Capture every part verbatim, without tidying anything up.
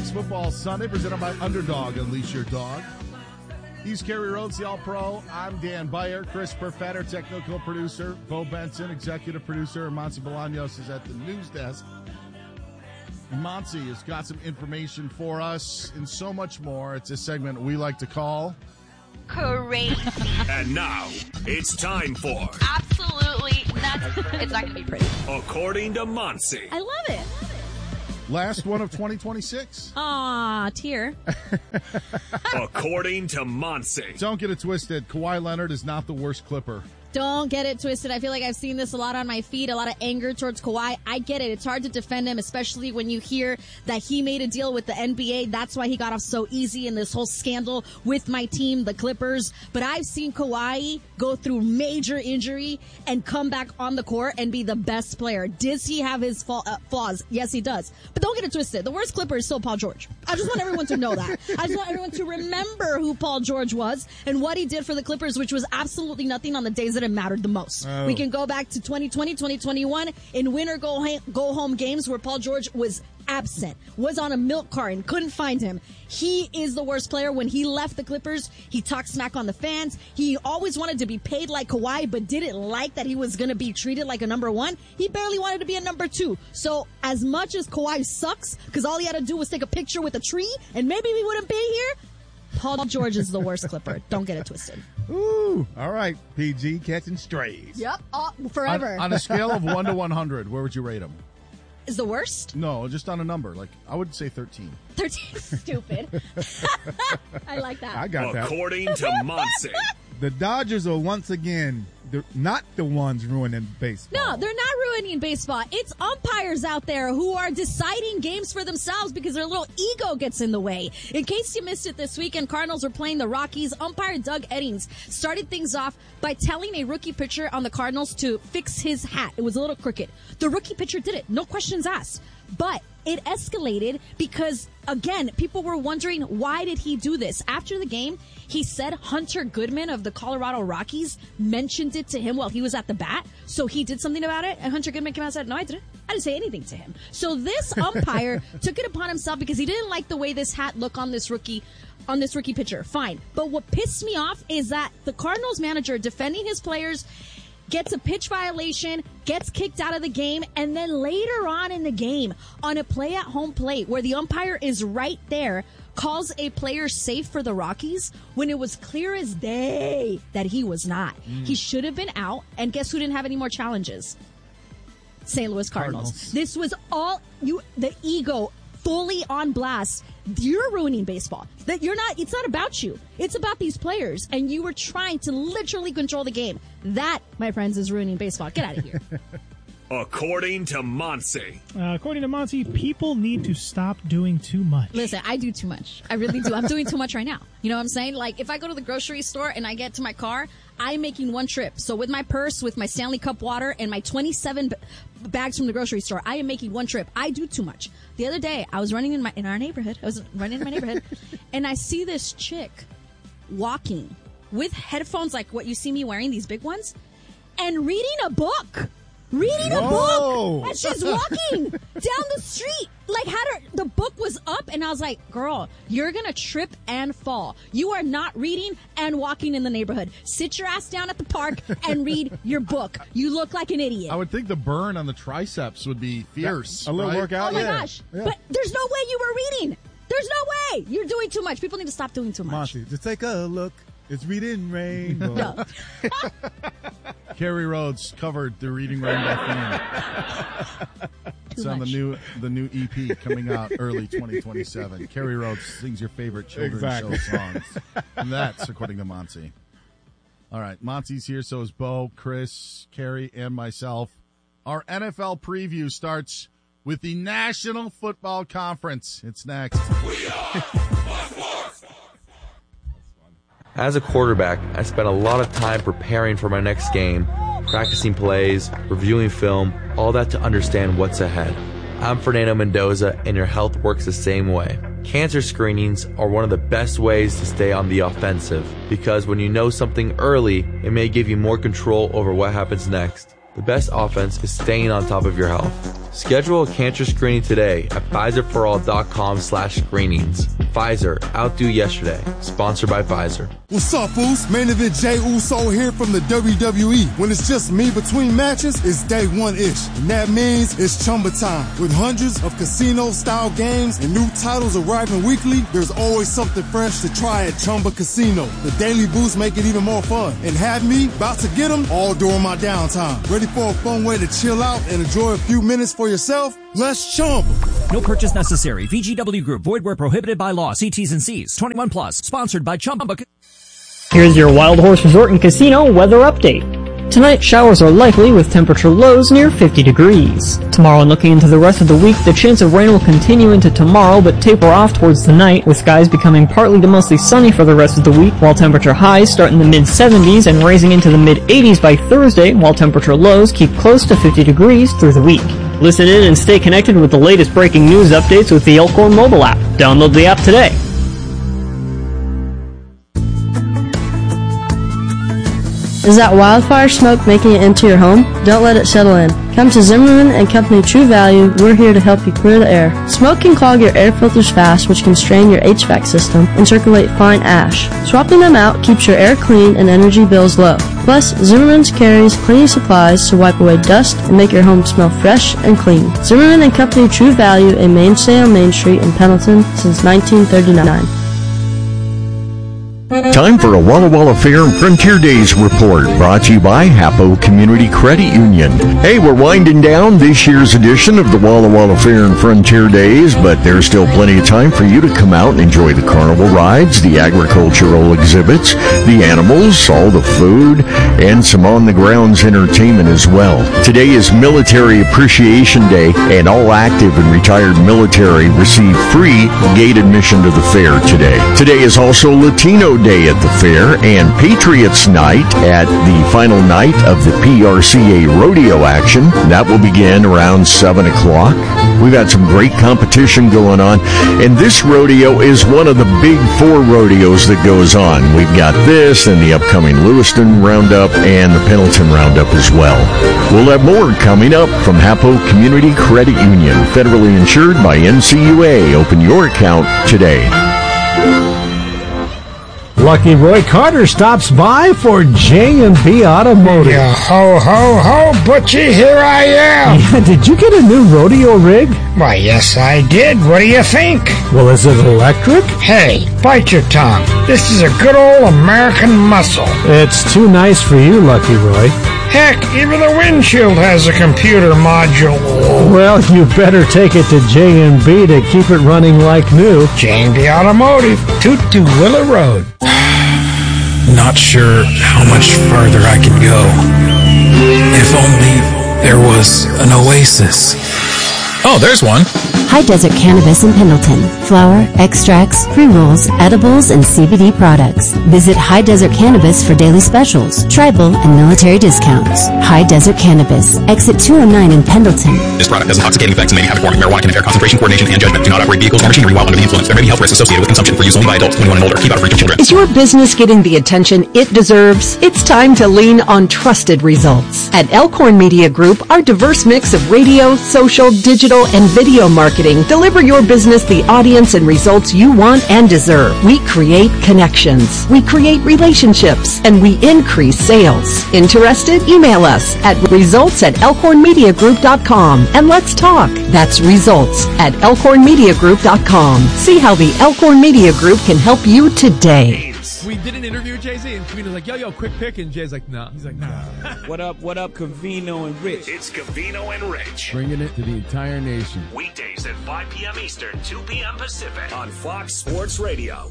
It's Football Sunday, presented by Underdog. Unleash your dog. He's Kerry Rhodes, the All-Pro. I'm Dan Beyer. Chris Perfetter, technical producer. Bo Benson, executive producer. And Monty Bolaños is at the news desk. Monty has got some information for us and so much more. It's a segment we like to call Crazy. And now, it's time for Absolutely nuts. It's not going to be pretty. According to Monty. I love it. Last one of twenty twenty-six. Aw, tear. According to Monty. Don't get it twisted. Kawhi Leonard is not the worst Clipper. Don't get it twisted. I feel like I've seen this a lot on my feed, a lot of anger towards Kawhi. I get it. It's hard to defend him, especially when you hear that he made a deal with the N B A. That's why he got off so easy in this whole scandal with my team, the Clippers. But I've seen Kawhi go through major injury and come back on the court and be the best player. Does he have his fa- uh, flaws? Yes, he does. But don't get it twisted. The worst Clipper is still Paul George. I just want everyone to know that. I just want everyone to remember who Paul George was and what he did for the Clippers, which was absolutely nothing on the days that it mattered the most. Oh. We can go back to twenty twenty, twenty twenty-one in winter go, ha- go home games where Paul George was absent, was on a milk carton, couldn't find him. He is the worst player. When he left the Clippers, he talked smack on the fans. He always wanted to be paid like Kawhi, but didn't like that he was going to be treated like a number one. He barely wanted to be a number two. So as much as Kawhi sucks, because all he had to do was take a picture with a tree, and maybe we wouldn't be here, Paul George is the worst Clipper. Don't get it twisted. Ooh, all right, P G catching strays. Yep, all, forever. On, on a scale of one to one hundred, where would you rate him? Is the worst? No, just on a number. Like, I would say thirteen. thirteen, stupid. I like that. I got that. According to Monty. The Dodgers are once again the, not the ones ruining baseball. No, they're not ruining baseball. It's umpires out there who are deciding games for themselves because their little ego gets in the way. In case you missed it this weekend, Cardinals were playing the Rockies. Umpire Doug Eddings started things off by telling a rookie pitcher on the Cardinals to fix his hat. It was a little crooked. The rookie pitcher did it. No questions asked. But it escalated because, again, people were wondering, why did he do this? After the game, he said Hunter Goodman of the Colorado Rockies mentioned it to him while he was at the bat. So he did something about it, and Hunter Goodman came out and said, no, I didn't. I didn't say anything to him. So this umpire took it upon himself because he didn't like the way this hat looked on this rookie on this rookie pitcher. Fine. But what pissed me off is that the Cardinals manager defending his players gets a pitch violation, gets kicked out of the game, and then later on in the game, on a play at home plate where the umpire is right there, calls a player safe for the Rockies when it was clear as day that he was not. Mm. He should have been out, and guess who didn't have any more challenges? Saint Louis Cardinals. Cardinals. This was all you. The ego fully on blast. You're ruining baseball. That you're not. It's not about you. It's about these players, and you were trying to literally control the game. That, my friends, is ruining baseball. Get out of here. According to Monty. Uh, according to Monty, people need to stop doing too much. Listen, I do too much. I really do. I'm doing too much right now. You know what I'm saying? Like, if I go to the grocery store and I get to my car, I'm making one trip. So with my purse, with my Stanley Cup water, and my twenty-seven b- bags from the grocery store, I am making one trip. I do too much. The other day, I was running in my in our neighborhood. I was running in my neighborhood, and I see this chick walking with headphones like what you see me wearing, these big ones, and reading a book. Reading a Whoa. book, and she's walking down the street. Like, had her, the book was up, and I was like, girl, you're gonna trip and fall. You are not reading and walking in the neighborhood. Sit your ass down at the park and read your book. You look like an idiot. I would think the burn on the triceps would be fierce. A little right? workout, Oh my yeah. gosh. Yeah. But there's no way you were reading. There's no way. You're doing too much. People need to stop doing too much. Monty, just take a look. It's Reading Rainbow. No. Kerry Rhodes covered the Reading Rainbow theme. It's on the new the new E P coming out early twenty twenty-seven. Kerry Rhodes sings your favorite children's Exactly. show songs. And that's according to Monty. All right, Monty's here, so is Bo, Chris, Kerry, and myself. Our N F L preview starts with the National Football Conference. It's next. We are As a quarterback, I spent a lot of time preparing for my next game, practicing plays, reviewing film, all that to understand what's ahead. I'm Fernando Mendoza, and your health works the same way. Cancer screenings are one of the best ways to stay on the offensive, because when you know something early, it may give you more control over what happens next. The best offense is staying on top of your health. Schedule a cancer screening today at Pfizer-for-all.com slash screenings. Pfizer, outdo yesterday. Sponsored by Pfizer. What's up, Foos? Main event Jey Uso here from the W W E. When it's just me between matches, it's day one-ish. And that means it's Chumba time. With hundreds of casino-style games and new titles arriving weekly, there's always something fresh to try at Chumba Casino. The daily boosts make it even more fun. And have me about to get them all during my downtime. Ready for a fun way to chill out and enjoy a few minutes for yourself? Let's Chumba. No purchase necessary. V G W Group. Void where prohibited by law. See T's and C's. twenty-one plus. Sponsored by Chumba. Here's your Wild Horse Resort and Casino weather update. Tonight, showers are likely with temperature lows near fifty degrees. Tomorrow and looking into the rest of the week, the chance of rain will continue into tomorrow but taper off towards the night, with skies becoming partly to mostly sunny for the rest of the week, while temperature highs start in the mid seventies and rising into the mid eighties by Thursday, while temperature lows keep close to fifty degrees through the week. Listen in and stay connected with the latest breaking news updates with the Elkhorn mobile app. Download the app today. Is that wildfire smoke making it into your home? Don't let it settle in. Come to Zimmerman and Company True Value. We're here to help you clear the air. Smoke can clog your air filters fast, which can strain your H V A C system and circulate fine ash. Swapping them out keeps your air clean and energy bills low. Plus, Zimmerman's carries cleaning supplies to wipe away dust and make your home smell fresh and clean. Zimmerman and Company True Value, a mainstay on Main Street in Pendleton since nineteen thirty-nine. Time for a Walla Walla Fair and Frontier Days report, brought to you by Hapo Community Credit Union. Hey, we're winding down this year's edition of the Walla Walla Fair and Frontier Days, but there's still plenty of time for you to come out and enjoy the carnival rides, the agricultural exhibits, the animals, all the food, and some on-the-grounds entertainment as well. Today is Military Appreciation Day, and all active and retired military receive free gate admission to the fair today. Today is also Latino Day at the fair and Patriots Night at the final night of the P R C A rodeo action. That will begin around seven o'clock. We've got some great competition going on, and this rodeo is one of the big four rodeos that goes on. We've got this and the upcoming Lewiston Roundup and the Pendleton Roundup as well. We'll have more coming up from Hapo Community Credit Union, federally insured by N C U A. Open your account today. Lucky Roy Carter stops by for J and B Automotive. Yeah, ho, ho, ho, Butchie, here I am. Yeah, did you get a new rodeo rig? Why, yes, I did. What do you think? Well, is it electric? Hey, bite your tongue. This is a good old American muscle. It's too nice for you, Lucky Roy. Heck, even the windshield has a computer module. Well, you better take it to J and B to keep it running like new. J and B Automotive, Toot to Willow Road. Not sure how much farther I can go. If only there was an oasis. Oh, there's one. High Desert Cannabis in Pendleton. Flower, extracts, pre-rolls, edibles, and C B D products. Visit High Desert Cannabis for daily specials, tribal, and military discounts. High Desert Cannabis. Exit two oh nine in Pendleton. This product has intoxicating effects and may be habit forming. Marijuana can impair concentration, coordination, and judgment. Do not operate vehicles or machinery while under the influence. There may be health risks associated with consumption. For use only by adults twenty-one and older. Keep out of reach of children. Is your business getting the attention it deserves? It's time to lean on trusted results. At Elkhorn Media Group, our diverse mix of radio, social, digital, and video marketing deliver your business the audience and results you want and deserve. We create connections, we create relationships, and we increase sales. Interested? Email us at results at elkhorn media group dot com and let's talk. That's results at elkhorn media group dot com. See how the Elkhorn Media Group can help you today. We did an interview with Jay-Z, and Cavino's like, yo, yo, quick pick, and Jay's like, nah. He's like, nah. What up, what up, Cavino and Rich? It's Cavino and Rich. Bringing it to the entire nation. Weekdays at five p.m. Eastern, two p.m. Pacific on Fox Sports Radio.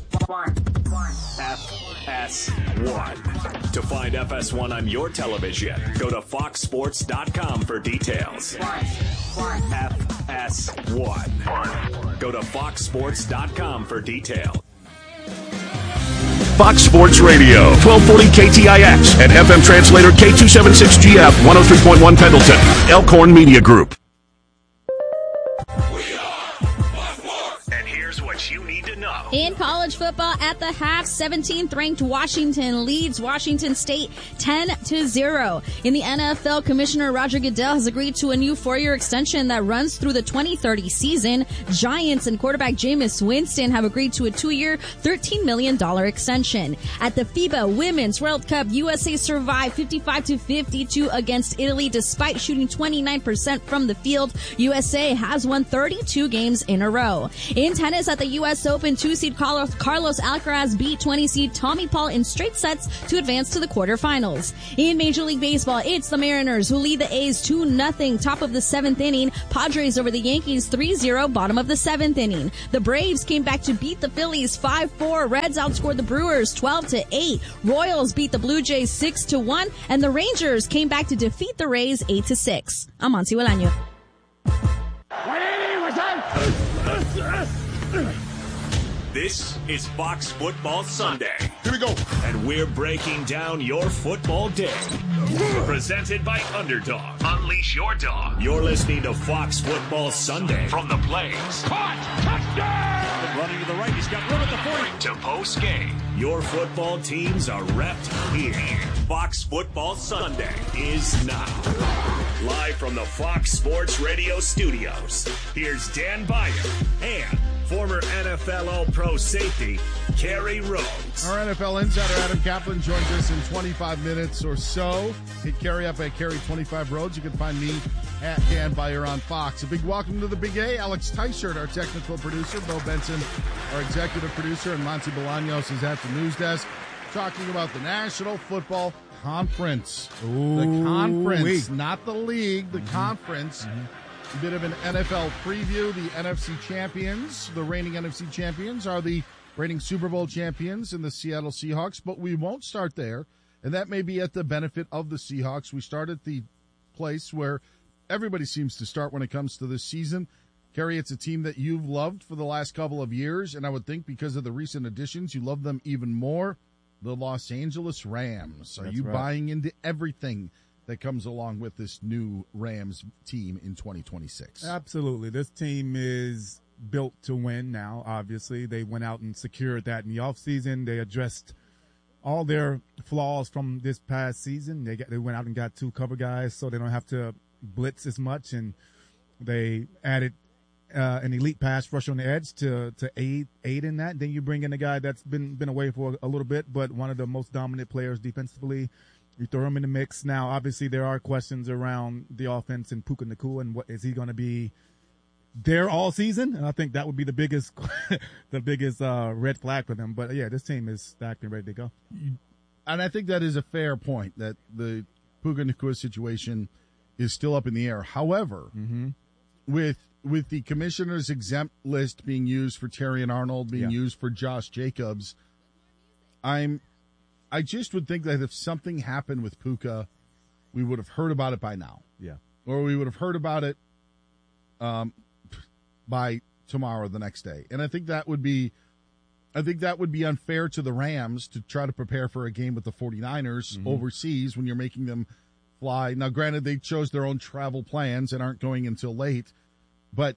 F S one. To find F S one on your television, go to fox sports dot com for details. F S one. Go to fox sports dot com for details. Fox Sports Radio, twelve forty K T I X, and F M translator K two seventy-six G F, one oh three point one Pendleton, Elkhorn Media Group. And here's what news you need to know. In college football at the half, seventeenth ranked Washington leads Washington State ten to zero. In the N F L, Commissioner Roger Goodell has agreed to a new four-year extension that runs through the twenty thirty season. Giants and quarterback Jameis Winston have agreed to a two-year, thirteen million dollars extension. At the FIBA Women's World Cup, U S A survived fifty-five to fifty-two against Italy despite shooting twenty-nine percent from the field. U S A has won thirty-two games in a row. In tennis at the U S Open, two-seed Carlos, Carlos Alcaraz beat twenty-seed Tommy Paul in straight sets to advance to the quarterfinals. In Major League Baseball, it's the Mariners who lead the A's two nothing, top of the seventh inning. Padres over the Yankees three zero, bottom of the seventh inning. The Braves came back to beat the Phillies five four. Reds outscored the Brewers twelve to eight. Royals beat the Blue Jays six to one, and the Rangers came back to defeat the Rays eight to six. I'm Monty Bolaño. This is Fox Football Sunday. Here we go. And we're breaking down your football day. Presented by Underdog. Unleash your dog. You're listening to Fox Football Sunday from the Plains. Caught! Touchdown! Running to the right. He's got room at the forty. To post game. Your football teams are repped here. Fox Football Sunday is now. Live from the Fox Sports Radio studios. Here's Dan Beyer and former N F L All-Pro safety, Kerry Rhodes. Our N F L insider, Adam Kaplan, joins us in twenty-five minutes or so. Hit Kerry up at Kerry twenty-five Rhodes. You can find me at Dan Beyer on Fox. A big welcome to the Big A. Alex Tyshirt, our technical producer. Bo Benson, our executive producer. And Monty Bolaños is at the news desk talking about the National Football Conference. Ooh, the conference, wee. not the league, the mm-hmm. conference. Mm-hmm. A bit of an N F L preview. The N F C champions, the reigning N F C champions, are the reigning Super Bowl champions in the Seattle Seahawks. But we won't start there, and that may be at the benefit of the Seahawks. We start at the place where everybody seems to start when it comes to this season. Kerry, it's a team that you've loved for the last couple of years, and I would think because of the recent additions, you love them even more. The Los Angeles Rams. Are That's you right. buying into everything that comes along with this new Rams team in twenty twenty-six? Absolutely. This team is built to win now, obviously. They went out and secured that in the offseason. They addressed all their flaws from this past season. They got, they went out and got two cover guys so they don't have to blitz as much, and they added uh, an elite pass rush on the edge to to aid aid in that. Then you bring in a guy that's been been away for a little bit, but one of the most dominant players defensively. You throw him in the mix. Now, obviously, there are questions around the offense and Puka Nacua, and what is he going to be there all season? And I think that would be the biggest, the biggest uh, red flag for them. But yeah, this team is stacked and ready to go. And I think that is a fair point, that the Puka Nacua situation is still up in the air. However, mm-hmm. with with the commissioner's exempt list being used for Terry and Arnold, being yeah. used for Josh Jacobs, I'm. I just would think that if something happened with Puka, we would have heard about it by now. Yeah. Or we would have heard about it um, by tomorrow or the next day. And I think that would be I think that would be unfair to the Rams to try to prepare for a game with the 49ers mm-hmm. overseas when you're making them fly. Now, granted, they chose their own travel plans and aren't going until late. But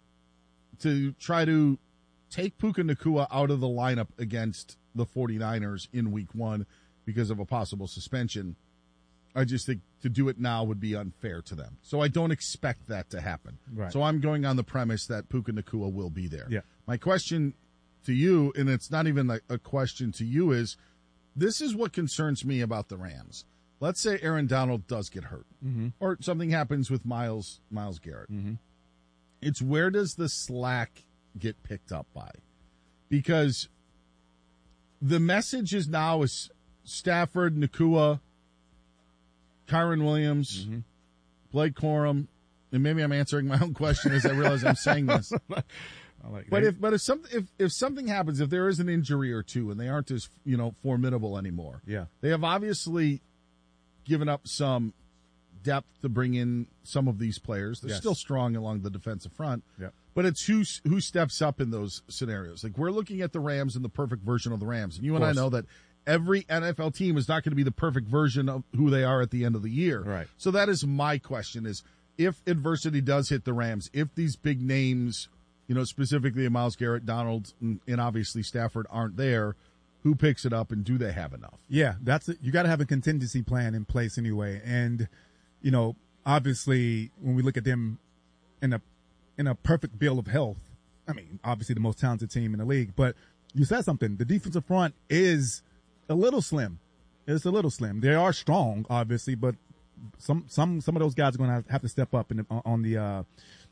to try to take Puka Nacua out of the lineup against the 49ers in week one because of a possible suspension, I just think to do it now would be unfair to them. So I don't expect that to happen. Right. So I'm going on the premise that Puka Nacua will be there. Yeah. My question to you, and it's not even a, a question to you, is this is what concerns me about the Rams. Let's say Aaron Donald does get hurt, mm-hmm. or something happens with Myles Myles Garrett. Mm-hmm. It's where does the slack get picked up by? Because the message is now is Stafford, Nacua, Kyron Williams, mm-hmm. Blake Corum, and maybe I'm answering my own question as I realize I'm saying this. I like but that. if but if some if, if something happens, if there is an injury or two, and they aren't as you know formidable anymore, yeah, they have obviously given up some depth to bring in some of these players. They're yes. still strong along the defensive front. Yeah. But it's who who steps up in those scenarios. Like we're looking at the Rams and the perfect version of the Rams, and you and I know that every N F L team is not going to be the perfect version of who they are at the end of the year. Right. So that is my question: is if adversity does hit the Rams, if these big names, you know, specifically Myles Garrett, Donald, and, and obviously Stafford aren't there. Who picks it up, and do they have enough? Yeah, that's it. You got to have a contingency plan in place anyway. And, you know, obviously when we look at them in a in a perfect bill of health, I mean, obviously the most talented team in the league, but you said something. The defensive front is a little slim. It's a little slim. They are strong, obviously, but some some some of those guys are going to have to step up in the, on the uh,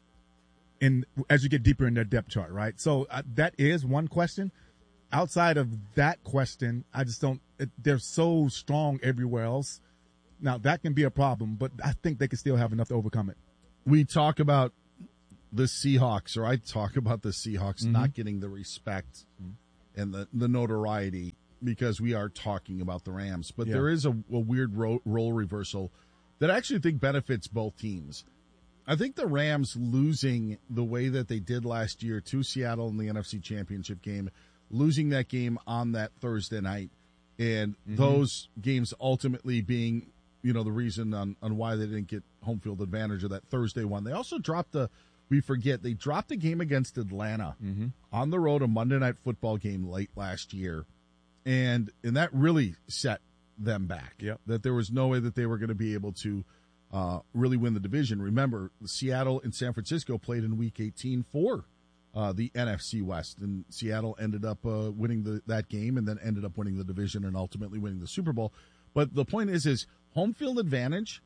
in as you get deeper in their depth chart, right? So uh, that is one question. Outside of that question, I just don't. It, they're so strong everywhere else. Now that can be a problem, but I think they can still have enough to overcome it. We talk about the Seahawks, or I talk about the Seahawks mm-hmm. not getting the respect mm-hmm. and the, the notoriety because we are talking about the Rams. But yeah. there is a, a weird ro- role reversal that I actually think benefits both teams. I think the Rams losing the way that they did last year to Seattle in the N F C Championship game, losing that game on that Thursday night, and mm-hmm. those games ultimately being, you know, the reason on, on why they didn't get home field advantage of that Thursday one. They also dropped the, we forget, they dropped a game against Atlanta mm-hmm. on the road, a Monday Night Football game late last year. And and that really set them back. Yep. That there was no way that they were going to be able to uh, really win the division. Remember, Seattle and San Francisco played in Week eighteen for uh, the N F C West, and Seattle ended up uh, winning the, that game, and then ended up winning the division and ultimately winning the Super Bowl. But the point is, is home field advantage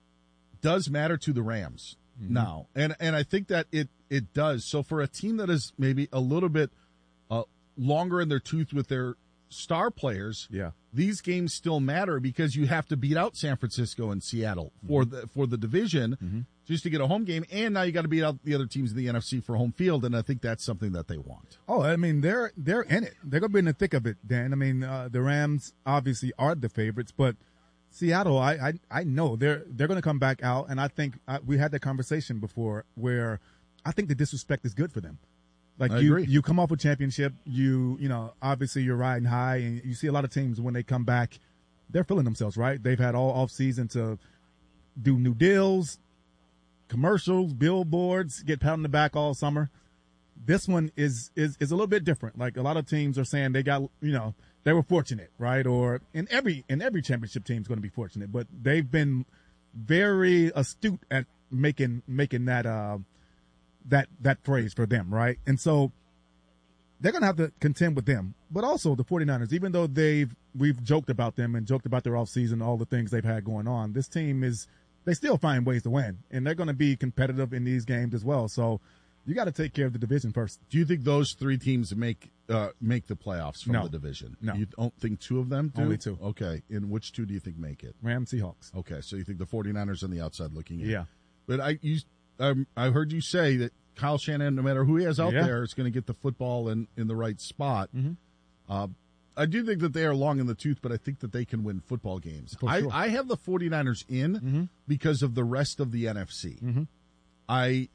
does matter to the Rams mm-hmm. now, and and I think that it it does. So for a team that is maybe a little bit uh, longer in their tooth with their star players, yeah, these games still matter because you have to beat out San Francisco and Seattle for mm-hmm. the for the division mm-hmm. just to get a home game, and now you got to beat out the other teams in the N F C for home field, and I think that's something that they want. Oh, I mean, they're they're in it. They're going to be in the thick of it, Dan. I mean, uh, the Rams obviously are the favorites, but Seattle, I I, I know they're they're going to come back out, and I think uh, we had that conversation before where I think the disrespect is good for them. Like I you, agree. you come off a championship, you, you know, obviously you're riding high, and you see a lot of teams when they come back, they're feeling themselves, right? They've had all off season to do new deals, commercials, billboards, get pat on the back all summer. This one is, is, is a little bit different. Like a lot of teams are saying they got, you know, they were fortunate, right? Or in every, in every championship team is going to be fortunate, but they've been very astute at making, making that, uh, that that phrase for them, right? And so they're going to have to contend with them. But also the 49ers, even though they've we've joked about them and joked about their offseason, all the things they've had going on, this team is they still find ways to win, and they're going to be competitive in these games as well. So you got to take care of the division first. Do you think those three teams make uh, make the playoffs from No. the division? No. You don't think two of them do? Only two. Okay. And which two do you think make it? Rams, Seahawks. Okay, so you think the 49ers on the outside looking in. Yeah. But I you um, I heard you say that Kyle Shanahan, no matter who he has out Yeah. there, is going to get the football in, in the right spot. Mm-hmm. Uh, I do think that they are long in the tooth, but I think that they can win football games. For I, sure. I have the 49ers in Mm-hmm. because of the rest of the N F C. Mm-hmm. I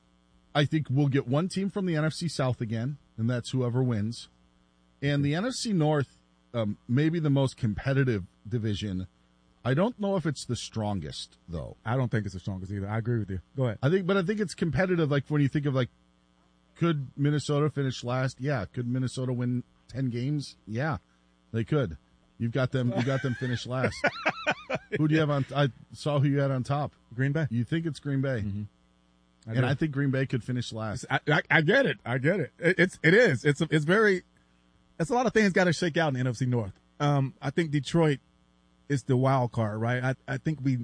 I think we'll get one team from the N F C South again, and that's whoever wins. And the N F C North, um, maybe the most competitive division. I don't know if it's the strongest, though. I don't think it's the strongest either. I agree with you. Go ahead. I think, but I think it's competitive. Like when you think of like, could Minnesota finish last? Yeah. Could Minnesota win ten games? Yeah, they could. You've got them. You got them finish last. Who do you have on? I saw who you had on top. Green Bay. You think it's Green Bay? Mm-hmm. I and do. I think Green Bay could finish last. I, I, I get it. I get it. it it's it is. It's it's very. It's a lot of things got to shake out in the N F C North. Um, I think Detroit is the wild card, right? I I think we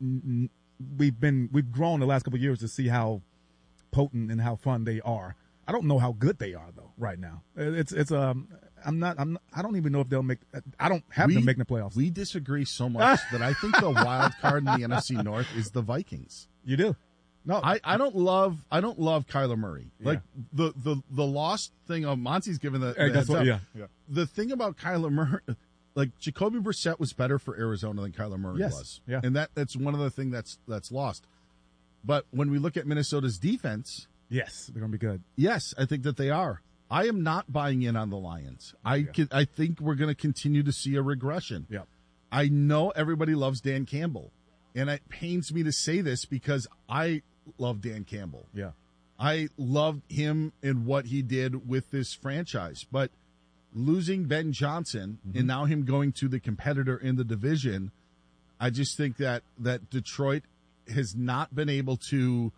we've been we've grown the last couple of years to see how potent and how fun they are. I don't know how good they are though right now. It's it's um I'm not I'm not, I don't even know if they'll make. I don't have we, them making the playoffs. We disagree so much that I think the wild card in the N F C North is the Vikings. You do? No, I, I don't love I don't love Kyler Murray. Yeah. Like the the the lost thing of Monty's given the, Hey, the that's heads what- up. yeah, yeah. The thing about Kyler Murray, like Jacoby Brissett was better for Arizona than Kyler Murray Yes, was. yeah. And that that's one of the things that's that's lost. But when we look at Minnesota's defense, yes, they're gonna be good. yes, I think that they are. I am not buying in on the Lions. I can, I think we're going to continue to see a regression. Yeah. I know everybody loves Dan Campbell, and it pains me to say this because I love Dan Campbell. Yeah. I loved him and what he did with this franchise. But losing Ben Johnson mm-hmm. and now him going to the competitor in the division, I just think that, that Detroit has not been able to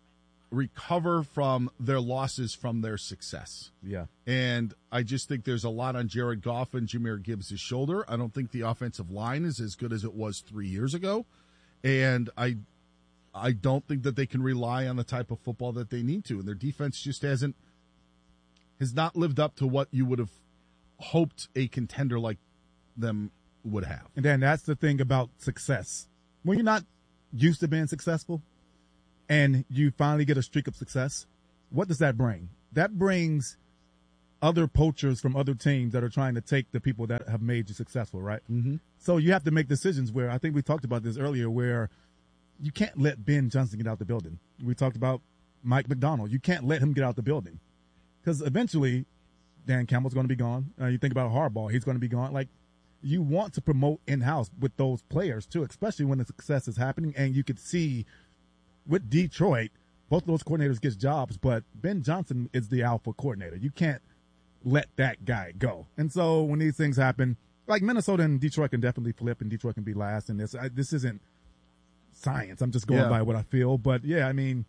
recover from their losses from their success. Yeah. And I just think there's a lot on Jared Goff and Jahmyr Gibbs' shoulder. I don't think the offensive line is as good as it was three years ago. And I I don't think that they can rely on the type of football that they need to. And their defense just hasn't has not lived up to what you would have hoped a contender like them would have. And then that's the thing about success. When you're not used to being successful and you finally get a streak of success, what does that bring? That brings other poachers from other teams that are trying to take the people that have made you successful, right? Mm-hmm. So you have to make decisions where, I think we talked about this earlier, where you can't let Ben Johnson get out the building. We talked about Mike McDonald. You can't let him get out the building because eventually Dan Campbell's going to be gone. Uh, you think about Harbaugh, he's going to be gone. Like, you want to promote in-house with those players too, especially when the success is happening. And you could see with Detroit, both of those coordinators get jobs, but Ben Johnson is the alpha coordinator. You can't let that guy go. And so when these things happen, like Minnesota and Detroit can definitely flip, and Detroit can be last in this. I, this isn't science. I'm just going yeah. by what I feel. But yeah, I mean,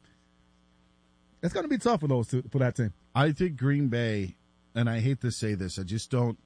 it's going to be tough for those two, for that team. I think Green Bay, and I hate to say this, I just don't.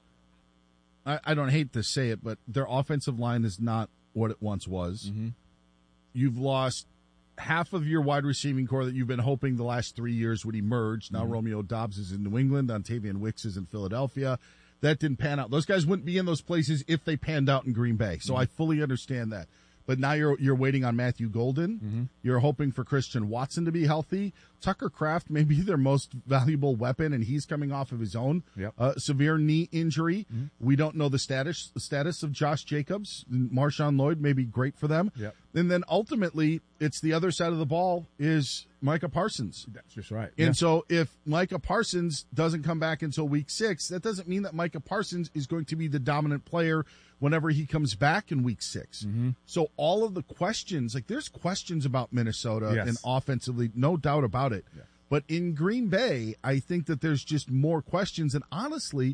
I, I don't hate to say it, but their offensive line is not what it once was. Mm-hmm. You've lost half of your wide receiving core that you've been hoping the last three years would emerge. Now mm-hmm. Romeo Doubs is in New England. Ontavian Wicks is in Philadelphia. That didn't pan out. Those guys wouldn't be in those places if they panned out in Green Bay. So mm-hmm. I fully understand that. But now you're you're waiting on Matthew Golden. Mm-hmm. You're hoping for Christian Watson to be healthy. Tucker Kraft may be their most valuable weapon, and he's coming off of his own yep. uh, severe knee injury. Mm-hmm. We don't know the status the status of Josh Jacobs. Marshawn Lloyd may be great for them. Yep. And then ultimately, it's the other side of the ball is Micah Parsons. That's just right. And yeah. so if Micah Parsons doesn't come back until week six, that doesn't mean that Micah Parsons is going to be the dominant player whenever he comes back in week six. Mm-hmm. So all of the questions, like there's questions about Minnesota yes. and offensively, no doubt about it. Yeah. But in Green Bay, I think that there's just more questions. And honestly,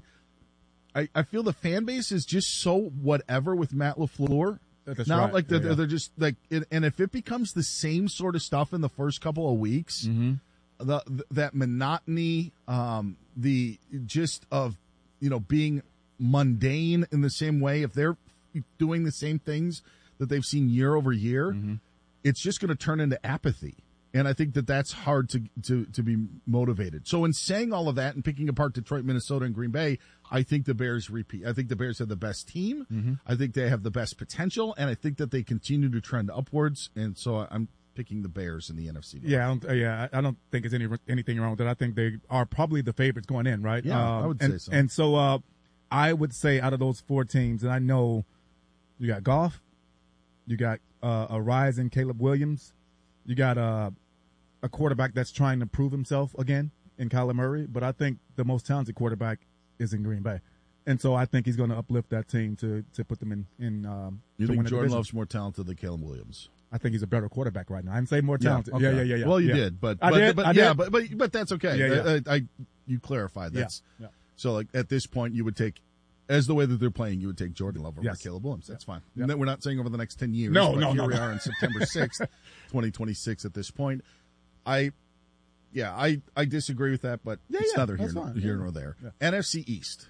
I, I feel the fan base is just so whatever with Matt LaFleur. That's now, right. like they're, yeah, yeah. they're just like, and if it becomes the same sort of stuff in the first couple of weeks, mm-hmm. the, the that monotony, um, the just of you know being mundane in the same way, if they're doing the same things that they've seen year over year, mm-hmm. it's just going to turn into apathy. And I think that that's hard to, to, to be motivated. So in saying all of that and picking apart Detroit, Minnesota, and Green Bay, I think the Bears repeat. I think the Bears have the best team. Mm-hmm. I think they have the best potential, and I think that they continue to trend upwards. And so I'm picking the Bears in the N F C. Yeah, I don't, uh, yeah, I don't think it's any anything wrong with that. I think they are probably the favorites going in, right? Yeah, um, I would and, say so. And so uh, I would say out of those four teams, and I know you got Goff, you got uh, a rising Caleb Williams, you got uh, a quarterback that's trying to prove himself again in Kyler Murray, but I think the most talented quarterback is in Green Bay. And so I think he's going to uplift that team to, to put them in. in um, you to think win Jordan division. Love's more talented than Caleb Williams? I think he's a better quarterback right now. I didn't say more talented. Yeah, okay. yeah, yeah, yeah, yeah. Well, you yeah. did, but, I but, did. but I yeah, did. but, but but that's okay. Yeah, yeah. I, I, you clarified that's yeah. Yeah. So like at this point you would take, as the way that they're playing, you would take Jordan Love over Yes. Caleb Williams. That's fine. Yep. We're not saying over the next ten years. No, but no, here no, we no. are on September sixth, twenty twenty-six. At this point, I, yeah, I, I disagree with that, but Yeah, it's yeah, neither here, that's nor, fine. here Yeah. nor there. Yeah. N F C East.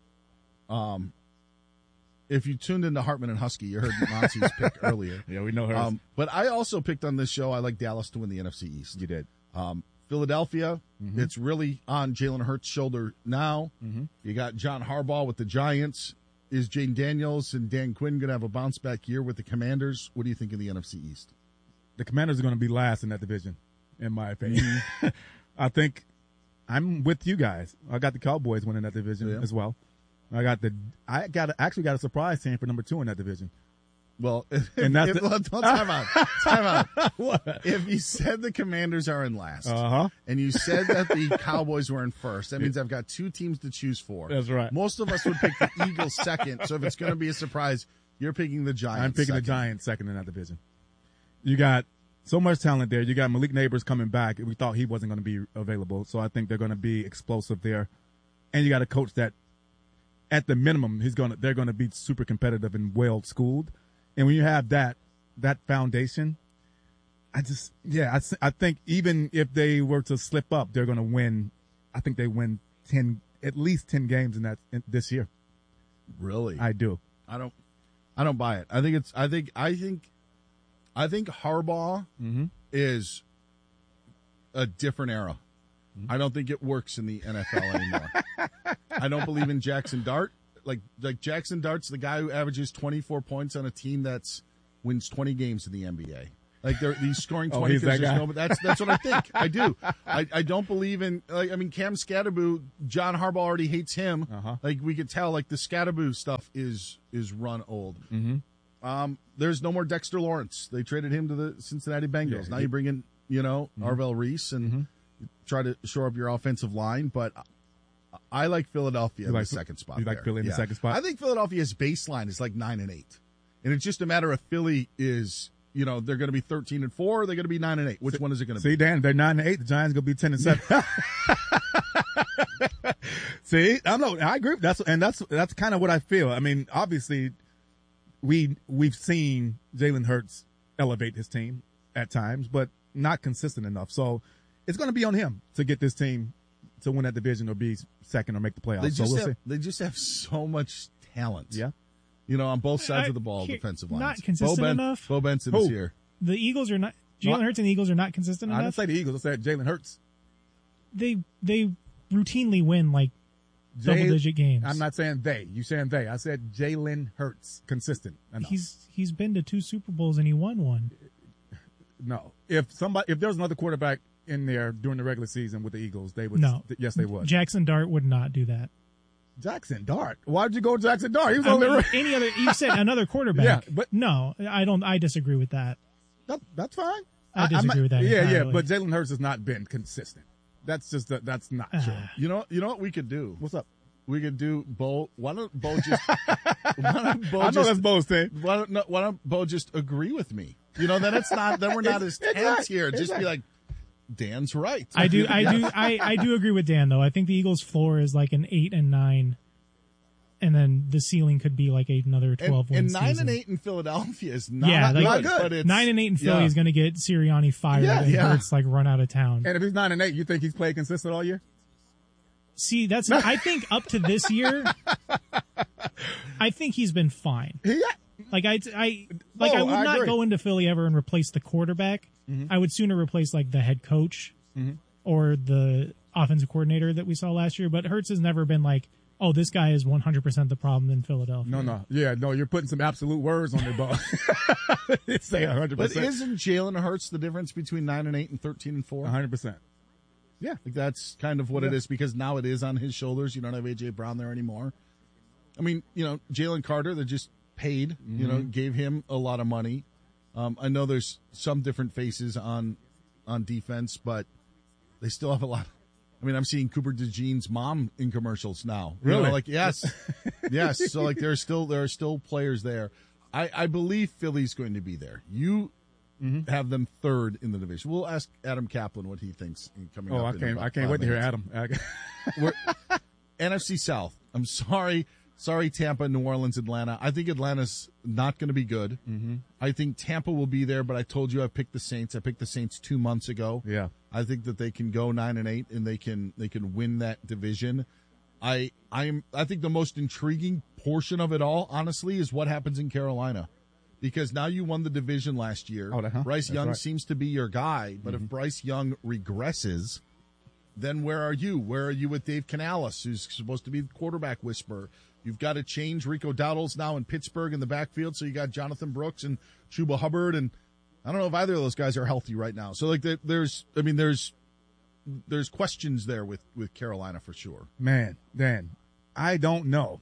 Um, if you tuned into Hartman and Husky, you heard Monsi's pick earlier. Yeah, we know her. Um, but I also picked on this show. I like Dallas to win the N F C East. You did. Um, Philadelphia, Mhm. it's really on Jalen Hurts' shoulder now. Mhm. You got John Harbaugh with the Giants. Is Jane Daniels and Dan Quinn going to have a bounce back year with the Commanders? What do you think of the N F C East? The Commanders are going to be last in that division, in my opinion. I think I'm with you guys. I got the Cowboys winning that division Yeah. as well. I got the. I got actually got a surprise team for number two in that division. Well, And that's if, the- well, time out. Time out. What? If you said the Commanders are in last, Uh-huh. and you said that the Cowboys were in first, that means I've got two teams to choose for. That's right. Most of us would pick the Eagles second. So if it's going to be a surprise, you're picking the Giants. I'm picking second. the Giants second in that division. You got so much talent there. You got Malik Neighbors coming back. We thought he wasn't going to be available, so I think they're going to be explosive there. And you got a coach that, at the minimum, he's going to they're going to be super competitive and well schooled. And when you have that that foundation, I just yeah, I, I think even if they were to slip up, they're going to win. I think they win ten, at least ten games in that in, this year. Really, I do. I don't. I don't buy it. I think it's. I think. I think. I think Harbaugh mm-hmm. is a different era. Mm-hmm. I don't think it works in the N F L anymore. I don't believe in Jackson Dart. Like like Jackson Dart's the guy who averages twenty-four points on a team that's wins twenty games in the N B A. Like they're he's scoring oh, twenty. He's that guy. No, but that's that's what I think. I do. I, I don't believe in. Like I mean, Cam Scatterboo. John Harbaugh already hates him. Uh-huh. Like we could tell. Like the Scatterboo stuff is is run old. Mm-hmm. Um, there's no more Dexter Lawrence. They traded him to the Cincinnati Bengals. Yeah, now he, you bring in you know mm-hmm. Arvell Reese and mm-hmm. try to shore up your offensive line, but. I like Philadelphia in like, the second spot. You like there. Philly in yeah. the second spot? I think Philadelphia's baseline is like nine and eight, and it's just a matter of Philly is you know they're going to be thirteen and four, or they're going to be nine and eight. Which see, one is it going to see, be? See, Dan, they're nine and eight. The Giants going to be ten and seven. See, I know. I agree. That's and that's that's kind of what I feel. I mean, obviously, we we've seen Jalen Hurts elevate his team at times, but not consistent enough. So it's going to be on him to get this team to win that division or be second or make the playoffs. They just, so we'll have, see. they just have so much talent. Yeah. You know, on both sides I, of the ball, I, defensive not lines. consistent Bo ben, enough. Bo Benson Who? is here. The Eagles are not. Jalen Hurts and the Eagles are not consistent I enough. didn't say the Eagles. I said Jalen Hurts. They they routinely win like Jay, double digit games. I'm not saying they. You saying they. I said Jalen Hurts. Consistent enough. He's he's been to two Super Bowls and he won one. No. If somebody if there was another quarterback in there during the regular season with the Eagles, they would. No. Yes, they would. Jackson Dart would not do that. Jackson Dart. Why did you go Jackson Dart? He was I on mean, there. Any other? You said another quarterback. Yeah, but no, I don't. I disagree with that. That, that's fine. I disagree I, with that. Yeah, entirely. yeah. But Jalen Hurts has not been consistent. That's just that. That's not Uh, true. You know, you know what we could do? What's up? We could do Bo. Why don't Bo just? why don't Bo I know just, that's Bo's thing. Why don't, no, why don't Bo just agree with me? You know, then it's not. Then we're not as tense right. here. It's Just right. be like, Dan's right. I do. I do. I, I do agree with Dan though. I think the Eagles' floor is like an eight and nine, and then the ceiling could be like another twelve and, wins. and nine season. and eight in Philadelphia is not, yeah, not like, good. But it's, nine and eight in Philly yeah. is going to get Sirianni fired Yeah, and yeah. Hurts like run out of town. And if he's nine and eight, you think he's played consistent all year? See, that's I think up to this year, I think he's been fine. Yeah. Like I, I like Oh, I would I not agree. go into Philly ever and replace the quarterback. Mm-hmm. I would sooner replace like the head coach Mm-hmm. or the offensive coordinator that we saw last year. But Hurts has never been like, oh, this guy is one hundred percent the problem in Philadelphia. No, no. Yeah, no, you're putting some absolute words on their ball. It's saying one hundred But percent. isn't Jalen Hurts the difference between nine and eight and thirteen and four? one hundred percent. Yeah, like that's kind of what it Yeah. is because now it is on his shoulders. You don't have A J Brown there anymore. I mean, you know, Jalen Carter, they just paid. Mm-hmm. You know, gave him a lot of money. Um, I know there's some different faces on on defense, but they still have a lot. I mean, I'm seeing Cooper DeJean's mom in commercials now. You know, Really? like yes, yes. So like, there's still there are still players there. I, I believe Philly's going to be there. You Mm-hmm. have them third in the division. We'll ask Adam Kaplan what he thinks in coming Oh, up. I in can't. about I can't five wait to hear minutes. Adam. I- We're, N F C South. I'm sorry. Sorry, Tampa, New Orleans, Atlanta. I think Atlanta's not going to be good. Mm-hmm. I think Tampa will be there, but I told you I picked the Saints. I picked the Saints two months ago. Yeah. I think that they can go nine and eight and they can they can win that division. I I am I think the most intriguing portion of it all, honestly, is what happens in Carolina. Because now you won the division last year. Oh, uh-huh. Bryce That's Young right. seems to be your guy, but Mm-hmm. if Bryce Young regresses, then where are you? Where are you with Dave Canales, who's supposed to be the quarterback whisperer? You've got to change. Rico Dowdle's now in Pittsburgh in the backfield, so you got Jonathan Brooks and Chuba Hubbard, and I don't know if either of those guys are healthy right now. So like, there, there's, I mean, there's, there's questions there with with Carolina for sure. Man, Dan, I don't know.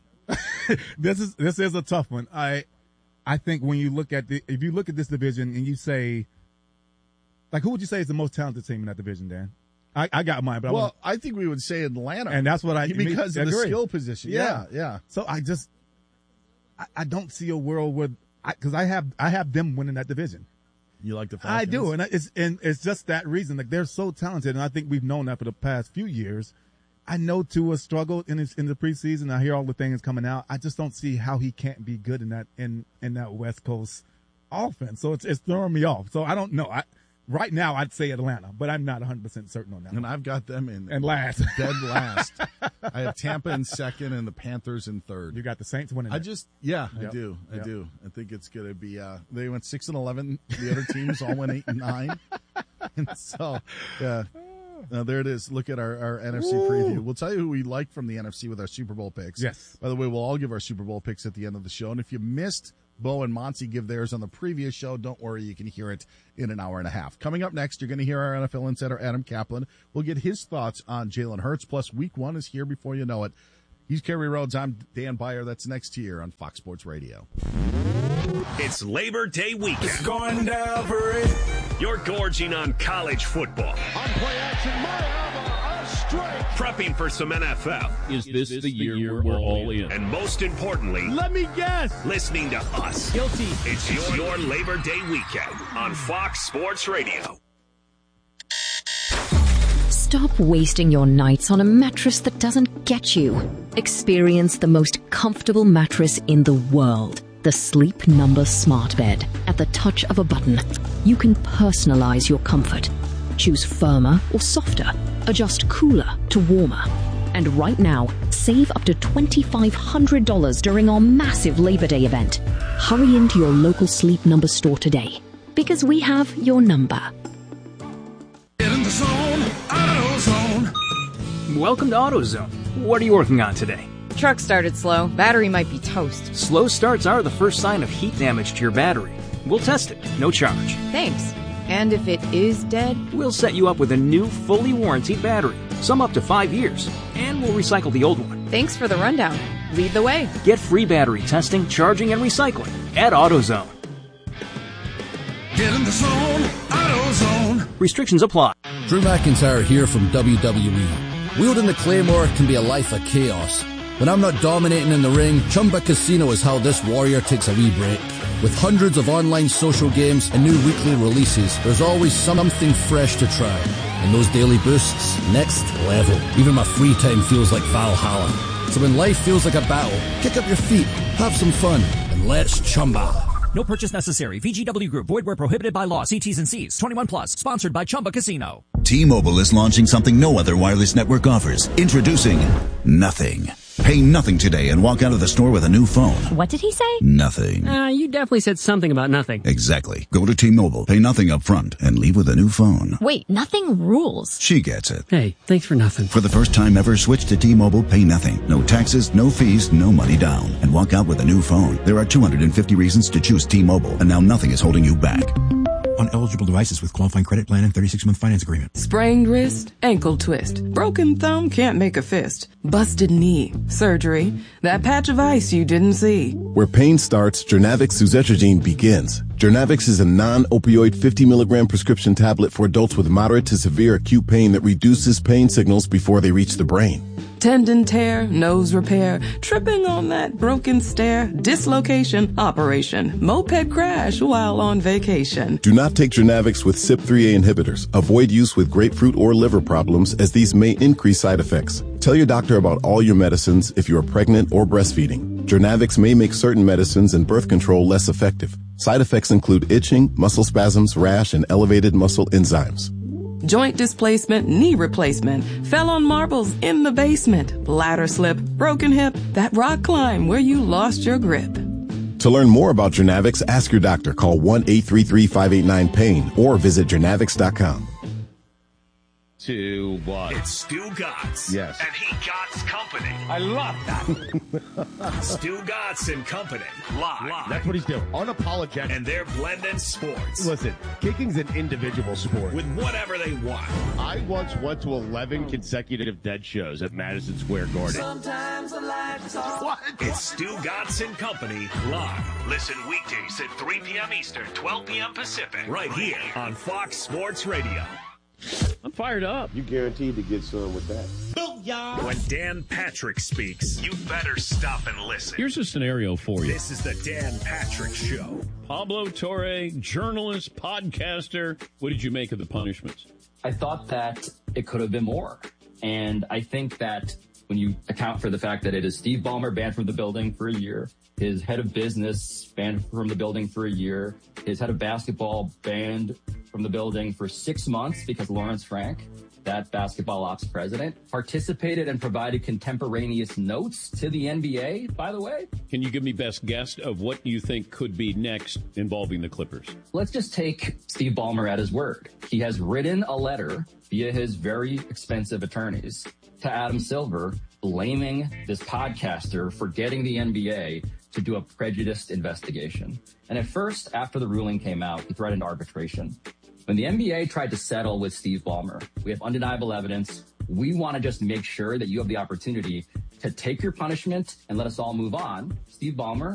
this is this is a tough one. I I think when you look at the if you look at this division and you say, like, who would you say is the most talented team in that division, Dan? I, I got mine, but I Well, wanna, I think we would say Atlanta, and that's what I because me, of the agree. skill position. Yeah, yeah. So I just I, I don't see a world where because I, I have I have them winning that division. You like the Falcons? I do, and it's and it's just that reason. Like they're so talented, and I think we've known that for the past few years. I know Tua struggled in his, in the preseason. I hear all the things coming out. I just don't see how he can't be good in that in, in that West Coast offense. So it's it's throwing me off. So I don't know. I right now I'd say Atlanta, but I'm not one hundred percent certain on that. And I've got them in and last, dead last. I have Tampa in second and the Panthers in third. You got the Saints winning. I that. just yeah, Yep. I do, I Yep. do. I think it's gonna be. Uh, they went six and eleven. The other teams all went eight and nine. And so yeah. Now, there it is. Look at our, our N F C Ooh. preview. We'll tell you who we like from the N F C with our Super Bowl picks. Yes. By the way, we'll all give our Super Bowl picks at the end of the show. And if you missed Bo and Monty give theirs on the previous show, don't worry. You can hear it in an hour and a half. Coming up next, you're going to hear our N F L insider, Adam Kaplan. We'll get his thoughts on Jalen Hurts. Plus, week one is here before you know it. He's Kerry Rhodes. I'm Dan Beyer. That's next here on Fox Sports Radio. It's Labor Day weekend. It's going down for it. You're gorging on college football. On play action, Miami, a strike. Prepping for some N F L. Is this the year we're all in? And most importantly, Let me guess. listening to us. Guilty. It's your, your Labor Day weekend on Fox Sports Radio. Stop wasting your nights on a mattress that doesn't get you. Experience the most comfortable mattress in the world. The Sleep Number Smart Bed. At the touch of a button, you can personalize your comfort. Choose firmer or softer. Adjust cooler to warmer. And right now, save up to two thousand five hundred dollars during our massive Labor Day event. Hurry into your local Sleep Number store today, because we have your number. Get in the zone, AutoZone. Welcome to AutoZone. What are you working on today? Truck started slow. Battery might be toast. Slow starts are the first sign of heat damage to your battery. We'll test it, no charge. Thanks. And if it is dead? We'll set you up with a new, fully warranted battery, some up to five years, and we'll recycle the old one. Thanks for the rundown. Lead the way. Get free battery testing, charging, and recycling at AutoZone. Get in the zone, AutoZone. Restrictions apply. Drew McIntyre here from W W E. Wielding the Claymore can be a life of chaos. When I'm not dominating in the ring, Chumba Casino is how this warrior takes a wee break. With hundreds of online social games and new weekly releases, there's always something fresh to try. And those daily boosts, next level. Even my free time feels like Valhalla. So when life feels like a battle, kick up your feet, have some fun, and let's Chumba. No purchase necessary. V G W Group. Void where prohibited by law. See T's and C's. twenty-one plus. Sponsored by Chumba Casino. T-Mobile is launching something no other wireless network offers. Introducing Nothing. Pay nothing today and walk out of the store with a new phone. What did he say? Nothing. Uh, you definitely said something about nothing. Exactly. Go to T-Mobile, pay nothing up front, and leave with a new phone. Wait, nothing rules. She gets it. Hey, thanks for nothing. For the first time ever, switch to T-Mobile, pay nothing. No taxes, no fees, no money down. And walk out with a new phone. There are two hundred fifty reasons to choose T-Mobile, and now nothing is holding you back. On eligible devices with qualifying credit plan and thirty-six month finance agreement. Sprained wrist, ankle twist, broken thumb can't make a fist, busted knee, surgery, that patch of ice you didn't see. Where pain starts, Jernavix suzetrigine begins. Jernavix is a non-opioid fifty milligram prescription tablet for adults with moderate to severe acute pain that reduces pain signals before they reach the brain. Tendon tear, nose repair, tripping on that broken stair, dislocation, operation, moped crash while on vacation. Do not take Jernavix with C Y P three A inhibitors. Avoid use with grapefruit or liver problems, as these may increase side effects. Tell your doctor about all your medicines if you are pregnant or breastfeeding. Jernavix may make certain medicines and birth control less effective. Side effects include itching, muscle spasms, rash, and elevated muscle enzymes. Joint displacement, knee replacement, fell on marbles in the basement, ladder slip, broken hip, that rock climb where you lost your grip. To learn more about Jernavix, ask your doctor. Call one eight three three, five eight nine, pain or visit jernavix dot com. To what? It's Stu Gotts. Yes. And he Gotts Company. I love that. Stu Gotts and Company. Live. Live. That's what he's doing. Unapologetic. And they're blending sports. Listen, kicking's an individual sport. With whatever they want. I once went to eleven consecutive dead shows at Madison Square Garden. Sometimes life is all... What? It's Stu Gotts and Company. Live. Listen weekdays at three p.m. Eastern, twelve p.m. Pacific. Right here on Fox Sports Radio. I'm fired up. You guaranteed to get some with that. When Dan Patrick speaks, you better stop and listen. Here's a scenario for you. This is the Dan Patrick Show. Pablo Torre, journalist, podcaster. What did you make of the punishments? I thought that it could have been more. And I think that when you account for the fact that it is Steve Ballmer banned from the building for a year, his head of business banned from the building for a year, his head of basketball banned from the building for six months because Lawrence Frank, that basketball ops president, participated and provided contemporaneous notes to the N B A, by the way. Can you give me best guess of what you think could be next involving the Clippers? Let's just take Steve Ballmer at his word. He has written a letter via his very expensive attorneys to Adam Silver blaming this podcaster for getting the N B A to do a prejudiced investigation. And at first, after the ruling came out, he threatened arbitration. When the N B A tried to settle with Steve Ballmer, we have undeniable evidence. We want to just make sure that you have the opportunity to take your punishment and let us all move on. Steve Ballmer